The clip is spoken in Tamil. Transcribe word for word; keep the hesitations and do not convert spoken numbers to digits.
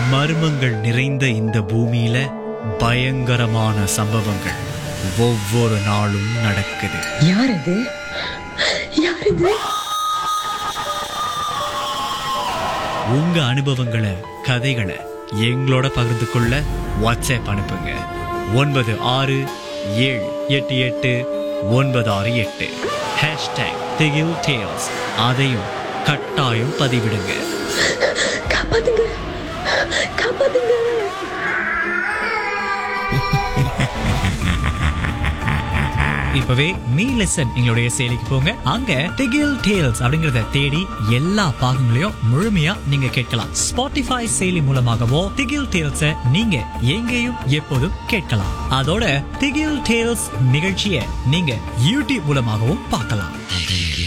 மர்மங்கள் நிறைந்த இந்த பூமியில பயங்கரமான சம்பவங்கள் ஒவ்வொரு நாளும் நடக்குது. யார் அது? யார் இது? உங்க அனுபவங்களை, கதைகளை எங்களோட பகிர்ந்து கொள்ள வாட்ஸ்அப் அனுப்புங்க. ஒன்பது ஆறு ஏழு எட்டு எட்டு ஒன்பது ஆறு எட்டு ஹேஷ்டாக் திகில் டேல்ஸ். அதையும் கட்டாயம் பதிவிடுங்க. காப்பாத்துங்க, காப்பாத்துங்க. இப்பவே மீ லெசன் எங்களுடைய செயலிக்கு போங்க. அங்க திகில் டேல்ஸ் அப்படிங்கறத தேடி எல்லா பாகங்களையும் முழுமையா நீங்க கேட்கலாம். ஸ்பாட்டிஃபை செயலி மூலமாகவோ திகில் டேல்ஸ நீங்க எங்கேயும் எப்போதும் கேட்கலாம். அதோட திகில் டேல்ஸ் நிகழ்ச்சியை நீங்க யூடியூப் மூலமாகவும் பார்க்கலாம்.